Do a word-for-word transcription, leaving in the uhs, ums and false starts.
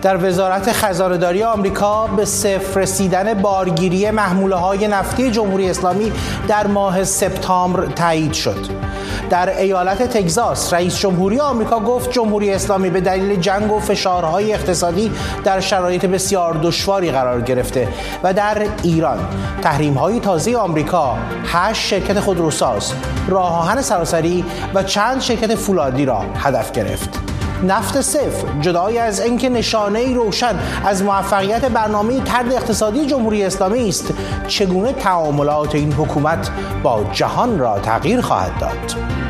در وزارت خزانه‌داری آمریکا به صفر رسیدن بارگیری محموله‌های نفتی جمهوری اسلامی در ماه سپتامبر تایید شد. در ایالت تگزاس رئیس جمهوری آمریکا گفت جمهوری اسلامی به دلیل جنگ و فشارهای اقتصادی در شرایط بسیار دشواری قرار گرفته و در ایران تحریم‌های تازه آمریکا هشت شرکت خودروساز، راه آهن سراسری و چند شرکت فولادی را هدف گرفت. نفت صفر جدای از اینکه نشانه‌ای روشن از موفقیت برنامه طرد اقتصادی جمهوری اسلامی است، چگونه تعاملات این حکومت با جهان را تغییر خواهد داد؟